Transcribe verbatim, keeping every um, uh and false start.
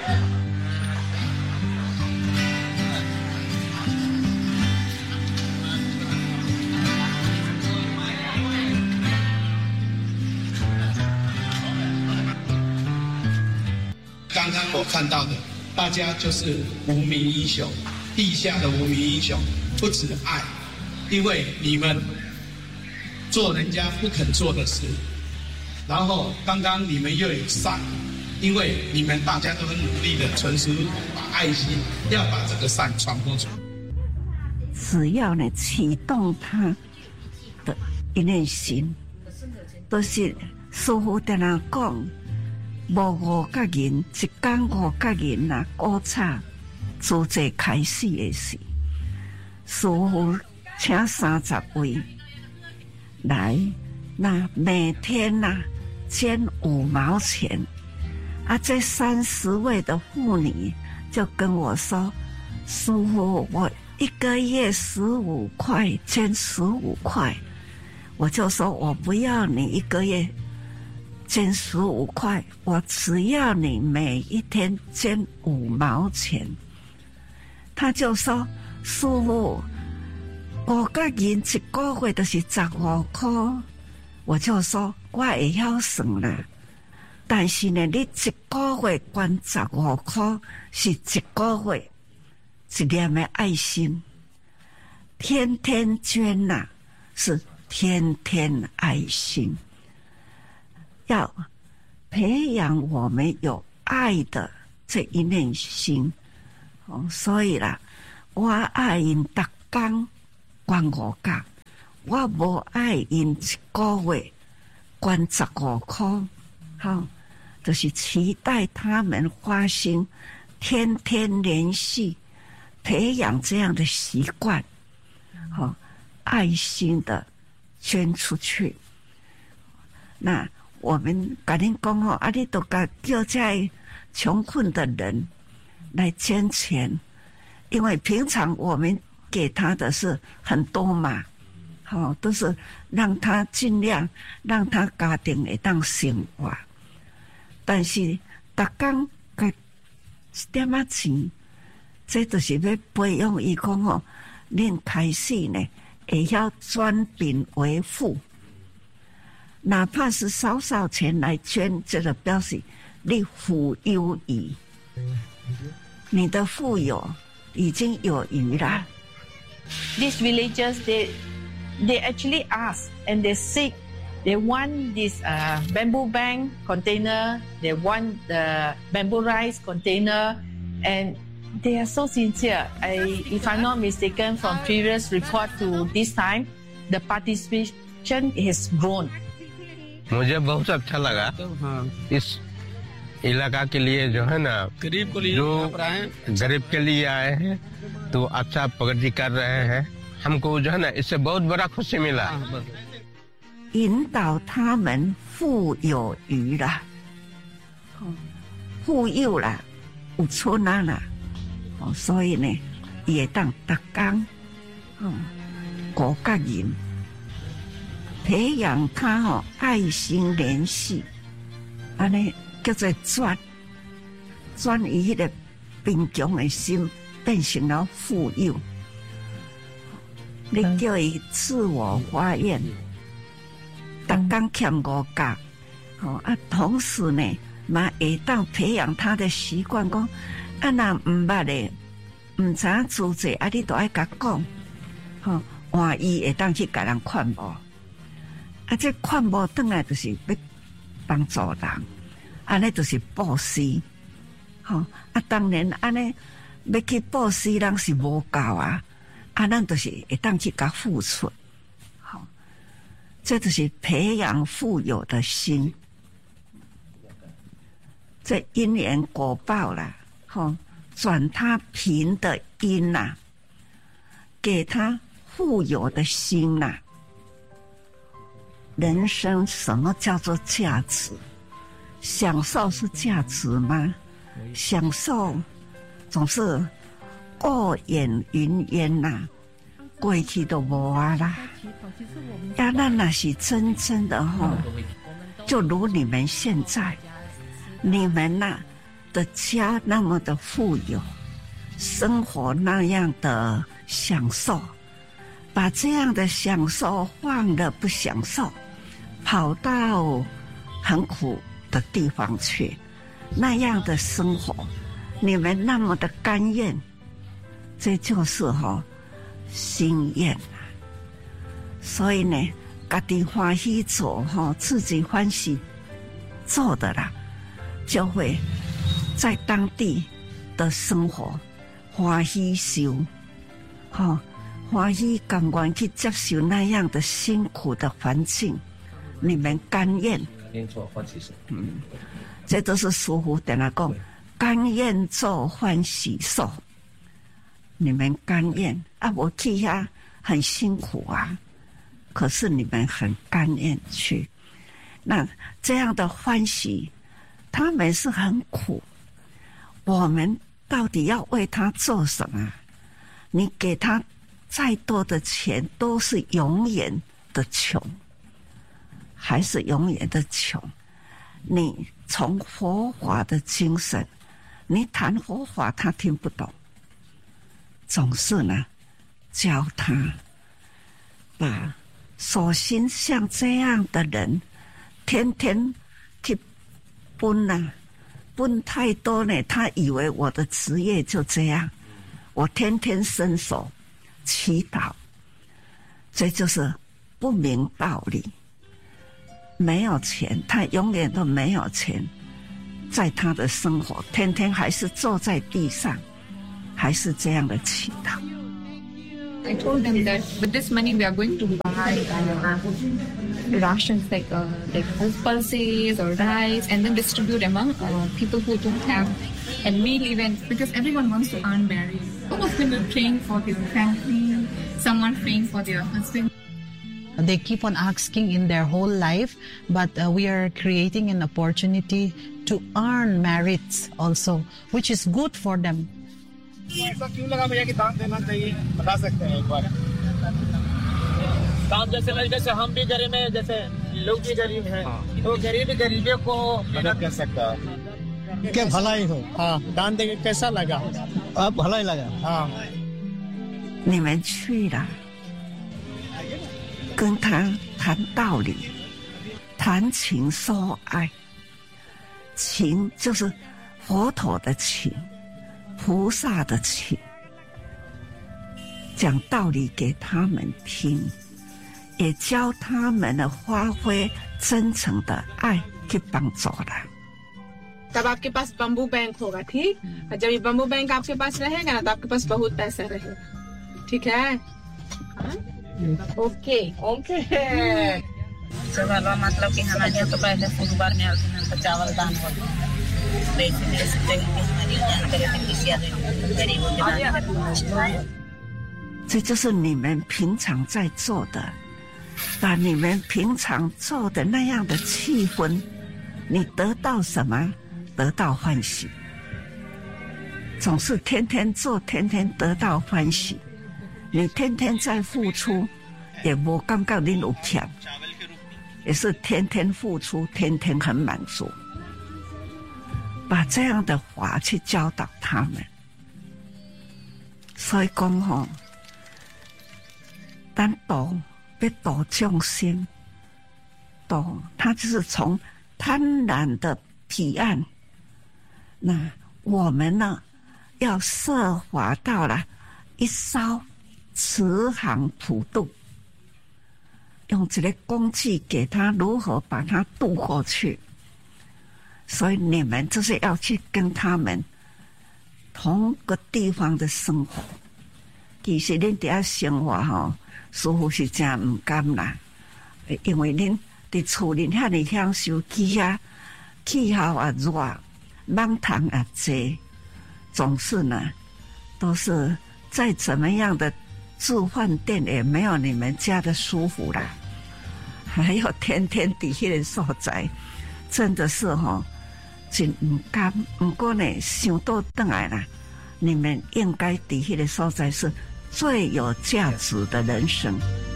刚刚我看到的，大家就是无名英雄，地下的无名英雄，不止爱，因为你们做人家不肯做的事，然后刚刚你们又有善，因为你们大家都很努力的存实把爱心，要把这个善传播出来。 只要你启动他的一念心，都是师父在那讲。无五个人，一讲五个人啊，古刹组织开始的时，师父请三十位来，那每天呐、啊、捐五毛钱，啊，这三十位的妇女就跟我说：“师父，我一个月十五块，捐十五块。”我就说：“我不要你一个月。”捐十五块，我只要你每一天捐五毛钱。他就说：“师父，五个人一个月都是十五块。”我就说：“我会晓算啦，但是呢，你一个月捐十五块，是一个月一念的爱心，天天捐呐、啊，是天天爱心。”要培养我们有爱的这一念心，哦，所以啦，我爱因逐工捐五角，我无爱因一个月捐十五块，好，就是期待他们发心，天天联系，培养这样的习惯，好，爱心的捐出去，那。我们跟您讲哦，啊，你都甲叫这穷困的人来捐钱，因为平常我们给他的是很多嘛，好、哦，都是让他尽量让他家庭会当生活，但是逐工甲一点仔钱，这就是要培养伊讲哦，恁开始呢会晓转贫为富。哪怕是少少钱来捐，这个表示你富有余，你的富有已经有余了。 These villagers, they they actually ask and they seek, they want this uh, bamboo bank container, they want the bamboo rice container, and they are so sincere. I, if I'm not mistaken, from previous report to this time, the participation has grown. मुझे बहुत अच्छा लगा इस इलाका के लिए जो है ना गरीब को लिए जो गरीब के लिए आए हैं तो अच्छा प्रगति कर रहे हैं हमको जो है ना इससे बहुत बड़ा खुशी मिला 引导他们富有余了，富有了，有村啊啦，所以呢也当逐工，五个人。培养他哦爱心联系，安尼叫做转转移迄个贫穷的心变成了富有。你叫伊自我发愿，逐工欠五角，哦啊，同时呢，嘛会当培养他的习惯，讲啊，若毋捌咧，毋知影组织，啊，你都爱甲讲，吼，换伊会当去甲人劝无。啊，这劝无转来就是要帮助人，安尼就是布施，吼、哦、啊！当然，安尼要去布施人是无够啊，啊，咱就是会当去甲付出，好、哦，这就是培养富有的心，这因缘果报啦，吼、哦，转他贫的因呐、啊，给他富有的心呐、啊。人生什么叫做价值？享受是价值吗？享受总是过眼云烟呐、啊，过去都无啊啦。呀，那那是真正的哈、哦，就如你们现在，你们呐、啊， 的家那么的富有，生活那样的享受，把这样的享受放了不享受，跑到很苦的地方去，那样的生活，你们那么的甘愿，这就是哈、哦、心愿啊。所以呢，家己欢喜做哈，自己欢喜做的啦，就会在当地的生活欢喜受，哈，欢喜甘愿去接受那样的辛苦的环境，你们甘愿。 愿做欢喜受， 嗯，这都是师父跟他讲，甘愿做欢喜受。你们甘愿啊，我去呀很辛苦啊，可是你们很甘愿去。那这样的欢喜，他们是很苦，我们到底要为他做什么？你给他再多的钱，都是永远的穷。还是永远的穷。你从佛法的精神，你谈佛法他听不懂，总是呢教他把索性像这样的人，天天去奔啊，奔太多呢，他以为我的职业就这样，我天天伸手祈祷，这就是不明道理。没有钱，他永远都没有钱，在他的生活，天天还是坐在地上，还是这样的祈祷。 I told them that with this money we are going to buy uh, rations like uh, like pulses or rice, and then distribute among uh, people who don't have a meal even, because everyone wants to earn married. Some of them are praying for their family, someone praying for their husband. They keep on asking in their whole life, but uh, we are creating an opportunity to earn merits also, which is good for them. ऐसा क्यों लगा भैया कि दान देना चाहिए, बता सकते हैं एक बार? दान जैसे नहीं, जैसे हम भी गरीब हैं, जैसे लोग भी गरीब हैं, तो गरीब गरीबों को मदद कर सकता है। क्या भलाई हो, हाँ, दान देके कैसा लगा? अब भलाई लगा, हाँ। 你们去了，跟他谈道理，谈情说爱。情就是佛陀的情，菩萨的情，讲道理给他们听，也教他们呢发挥真诚的爱去帮助他。 तब आपके पास बम्बू बैंक होगा, ठीक? और जब ये बम्बू बैंक आपके पास रहेगा ना, तो आपके पास बहुत पैसा रहेगा, ठीक है? Okay okay. चलो मतलब कि हमारे तो पहले फूल बार में आते हैं तो चावल दान होते हैं, पैसे मेरे से हमारी जान करे तो किसी गरीबों के दान। 这就是你们平常在做的，把你们平常做的那样的气氛，你得到什么？得到欢喜。总是天天做，天天得到欢喜。你天天在付出，也无感觉你有欠，也是天天付出，天天很满足。把这样的话去教导他们。所以讲吼，咱度要度众生，度他就是从贪婪的彼岸，那我们呢要设法到了一艘慈航普渡，用这个工具给他如何把它渡过去。所以你们就是要去跟他们同个地方的生活。其实恁伫遐生活吼，师父是真唔甘啦，因为恁伫厝里遐尼享受气啊，气候啊热，忙堂啊济，总是呢都是再怎么样的住饭店也没有你们家的舒服啦。还有天天伫迄个所在，真的是吼。真唔甘，不过呢，想到转来啦，你们应该伫迄个所在是最有价值的人生。